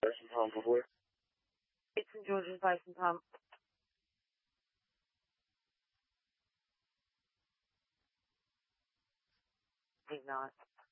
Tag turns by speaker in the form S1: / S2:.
S1: Bison Tom before?
S2: It's St. George's Bison Tom. He's not.